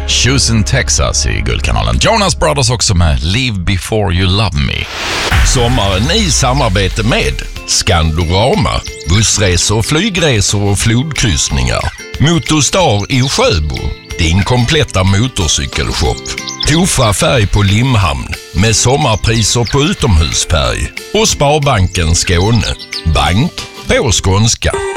Houston, Texas i Guldkanalen. Jonas Brothers också med Leave Before You Love Me. Sommaren i samarbete med Skandorama, bussresor, flygresor och flodkryssningar. Motorstar i Sjöbo, din kompletta motorcykelshop. Tofa färg på Limhamn med sommarpriser på utomhusfärg. Och Sparbanken Skåne, bank på skånska.